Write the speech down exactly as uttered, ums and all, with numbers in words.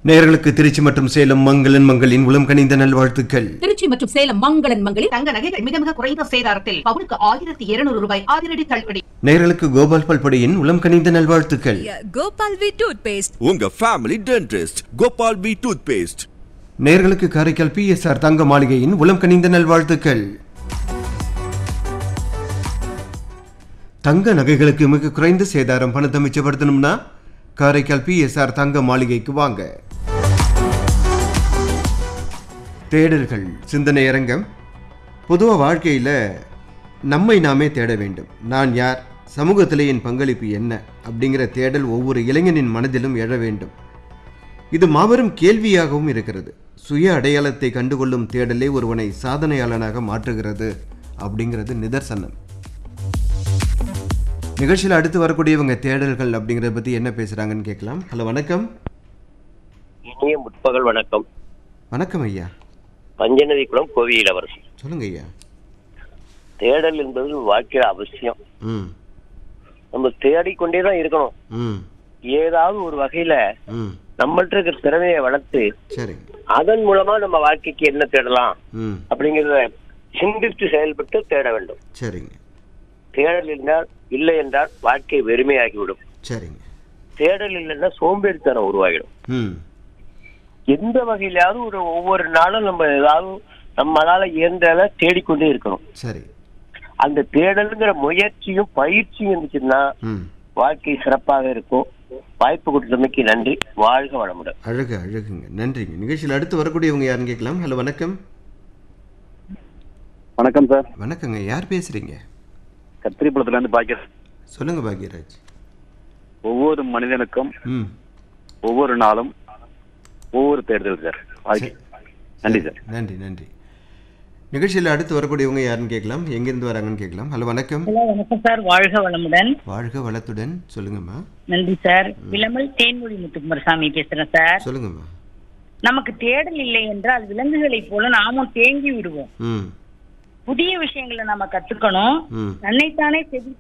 நேயர்களுக்கு திருச்சி மற்றும் சேலம் மங்களன் மங்களின் உளம் கனிந்த நல்வாழ்த்துக்கள். திருச்சி மற்றும் சேலம் மங்களன் மங்களில் தங்க நகைகள் மிக மிக குறைந்த சேதாரத்தில் பவுனுக்கு ஆயிரத்தி இருநூறு ரூபாய் அதிரடி தள்ளுபடி. நேயர்களுக்கு கோபால் பல்படியின் உளம் கனிந்த நல்வாழ்த்துக்கள். கோபால் வி டூத் பேஸ்ட் உங்க family dentist Gopal we tooth paste. நேயர்களுக்கு காரைக்கால் பி எஸ் ஆர் தங்க மாளிகையின் உளம் கனிந்த நல்வாழ்த்துக்கள். தங்க நகைகளுக்கு மிக குறைந்த சேதாரம் பணத்தை மிச்சப்படுத்தணும்னா காரைக்கால் பி எஸ் ஆர் தங்க மாளிகைக்கு வாங்க. தேடல்கள் சிந்தனை அரங்கம். பொதுவாக வாழ்க்கையில் நம்மை நாமே தேட வேண்டும். நான் யார், சமூகத்திலே என் பங்களிப்பு என்ன அப்படிங்கிற தேடல் ஒவ்வொரு இளைஞனின் மனதிலும் எழ வேண்டும். இது மாபெரும் கேள்வியாகவும் இருக்கிறது. சுய அடையாளத்தை கண்டுகொள்ளும் தேடலே ஒருவனை சாதனையாளனாக மாற்றுகிறது அப்படிங்கிறது நிதர்சனம். நிகழ்ச்சியில் அடுத்து வரக்கூடியவங்க தேடல்கள் அப்படிங்கிறத பற்றி என்ன பேசுகிறாங்கன்னு கேட்கலாம். ஹலோ, வணக்கம். இனிய முற்பகல் வணக்கம். வணக்கம் ஐயா. பஞ்சநதி குளம் கோவியில் அவர் சொல்லுங்க ஐயா. தேடல் என்பது வாழ்க்கையில அவசியம். ம் நம்ம தேடிக்கொண்டே தான் இருக்கணும். ம் ஏதாவது ஒரு வகையில ம் நம்மள்ட்ட இருக்கிற திறமையை வளர்த்து சரி அதன் மூலமா நம்ம வாழ்க்கைக்கு என்ன தேடலாம் ம் அப்படிங்கிறத சிந்தித்து செயல்பட்டு தேட வேண்டும். சரிங்க தேடல் என்றால் இல்லை என்றால் வாழ்க்கை வெறுமையாகிவிடும். சரிங்க தேடல் இல்லைன்னா சோம்பேறித்தனம் உருவாகிடும். ம் எந்த வகையிலாவது ஒரு ஒவ்வொரு நாளும் நம்ம ஏதாவது நம்மளால இயன்றத தேடிக்கொண்டே இருக்கணும். சரி. அந்த தேடலுங்கிற முயற்சியும் பயிற்சியும் இருந்துச்சுன்னா ம் வாழ்க்கை சிறப்பாக இருக்கும். வாய்ப்பு கொடுத்தமைக்கு நன்றி. வாழ்க வளமுடன். அழகு அழகுங்க, நன்றிங்க. நிகழ்ச்சியில் அடுத்து வரக்கூடியவங்க யாருன்னு கேட்கலாம். ஹலோ, வணக்கம். வணக்கம் சார். வணக்கங்க. யார் பேசுறீங்க? கத்திரிப்பழத்துல இருந்து பாக்கியராஜ். சொல்லுங்க பாக்கியராஜ். ஒவ்வொரு மனிதனுக்கும் ம் ஒவ்வொரு நாளும் ஒவ்வொரு தேர்தல் சார். வாழ்க்கை. நன்றி சார். நன்றி நன்றி. நிகழ்ச்சியில் அடுத்து வரக்கூடியவங்க யாருன்னு கேட்கலாம். எங்கிருந்து வராங்கன்னு கேட்கலாம். ஹலோ, வணக்கம். வணக்கம் சார். வாழ்க வளமுடன். வாழ்க வளத்துடன். சொல்லுங்கம்மா. நன்றி சார். விளமல் தேன்மொழி முத்துக்குமாரசாமி பேசுறேன் சார். சொல்லுங்கம்மா. நமக்கு தேடல் இல்லை என்றால் விலங்குகளை போல நாமும் தேங்கி விடுவோம். ம் புதிய விஷயங்களை நம்ம கத்துக்கணும். ம் தன்னைத்தானே செவி